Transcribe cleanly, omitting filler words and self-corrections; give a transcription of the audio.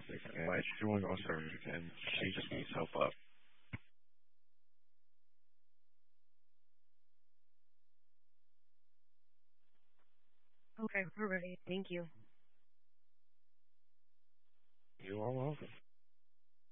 and like she want to go surgery and she just needs help up. Okay, we're ready. Thank you. You are welcome.